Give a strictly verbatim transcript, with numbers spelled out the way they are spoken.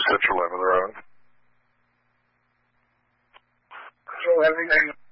such a life of their own. So everything